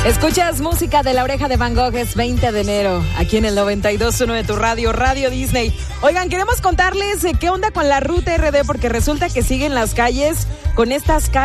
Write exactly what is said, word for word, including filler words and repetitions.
Escuchas música de La Oreja de Van Gogh, es veinte de enero, aquí en el noventa y dos punto uno de tu radio, Radio Disney. Oigan, queremos contarles qué onda con la ruta R D, porque resulta que siguen las calles con estas calles.